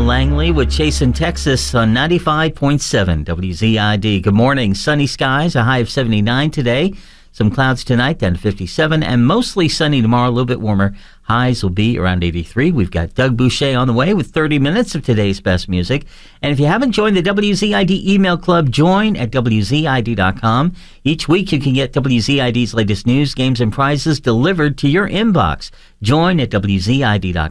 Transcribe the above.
Langley with Chasin' Texas on 95.7 WZID. Good morning. Sunny skies, a high of 79 today. Some clouds tonight, down to 57, and mostly sunny tomorrow, a little bit warmer. Highs will be around 83. We've got Doug Boucher on the way with 30 minutes of today's best music. And if you haven't joined the WZID email club, join at WZID.com. Each week you can get WZID's latest news, games, and prizes delivered to your inbox. Join at WZID.com.